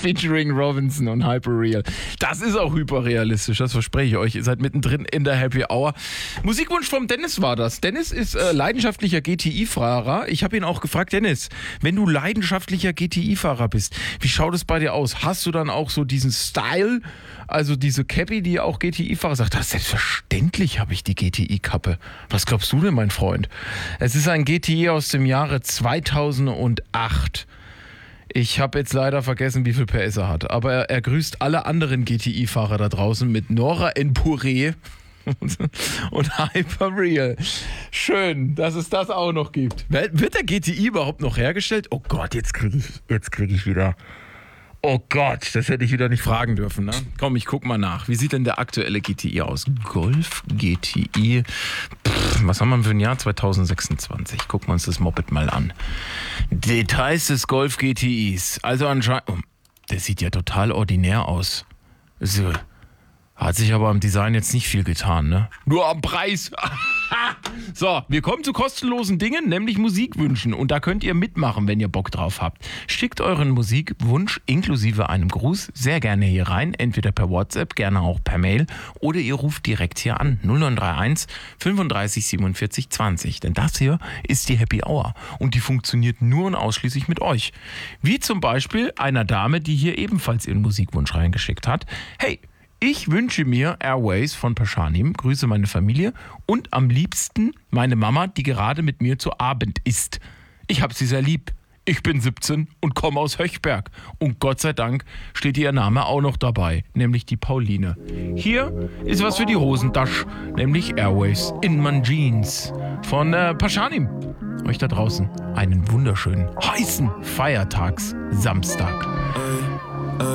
featuring Robinson und Hyperreal. Das ist auch hyperrealistisch, das verspreche ich euch. Ihr seid mittendrin in der Happy Hour. Musikwunsch vom Dennis war das. Dennis ist leidenschaftlicher GTI-Fahrer. Ich habe ihn auch gefragt, Dennis, wenn du leidenschaftlicher GTI-Fahrer bist, wie schaut es bei dir aus? Hast du dann auch so diesen Style, also diese Cappy, die auch GTI-Fahrer sagt, selbstverständlich habe ich die GTI-Kappe. Was glaubst du denn, mein Freund? Es ist ein GTI aus dem Jahre 2008. Ich habe jetzt leider vergessen, wie viel PS er hat. Aber er grüßt alle anderen GTI-Fahrer da draußen mit Nora en Puree und Hyperreal. Schön, dass es das auch noch gibt. Wird der GTI überhaupt noch hergestellt? Oh Gott, jetzt krieg ich wieder... Oh Gott, das hätte ich wieder nicht fragen dürfen, ne? Komm, ich guck mal nach. Wie sieht denn der aktuelle GTI aus? Golf GTI. Was haben wir für ein Jahr? 2026. Gucken wir uns das Moped mal an. Details des Golf GTIs. Also anscheinend... Oh, der sieht ja total ordinär aus. So. Hat sich aber am Design jetzt nicht viel getan, ne? Nur am Preis. So, wir kommen zu kostenlosen Dingen, nämlich Musikwünschen. Und da könnt ihr mitmachen, wenn ihr Bock drauf habt. Schickt euren Musikwunsch inklusive einem Gruß sehr gerne hier rein. Entweder per WhatsApp, gerne auch per Mail. Oder ihr ruft direkt hier an. 0931 35 47 20. Denn das hier ist die Happy Hour. Und die funktioniert nur und ausschließlich mit euch. Wie zum Beispiel einer Dame, die hier ebenfalls ihren Musikwunsch reingeschickt hat. Hey, ich wünsche mir Airways von Paschanim, grüße meine Familie und am liebsten meine Mama, die gerade mit mir zu Abend isst. Ich habe sie sehr lieb. Ich bin 17 und komme aus Höchberg. Und Gott sei Dank steht ihr Name auch noch dabei, nämlich die Pauline. Hier ist was für die Hosentasche, nämlich Airways in Man Jeans von Paschanim. Euch da draußen einen wunderschönen, heißen Feiertags-Samstag.